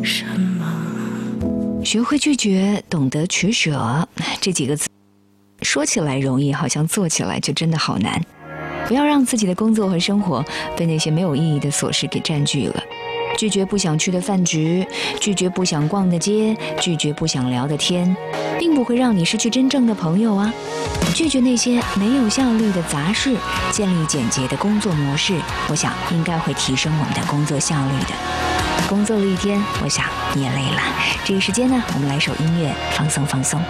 什么？ 学会拒绝，懂得取舍，这几个字说起来容易，好像做起来就真的好难。不要让自己的工作和生活被那些没有意义的琐事给占据了。拒绝不想去的饭局，拒绝不想逛的街，拒绝不想聊的天，并不会让你失去真正的朋友啊。拒绝那些没有效率的杂事，建立简洁的工作模式，我想应该会提升我们的工作效率的。工作了一天，我想你也累了。这个时间呢，我们来首音乐放松放松。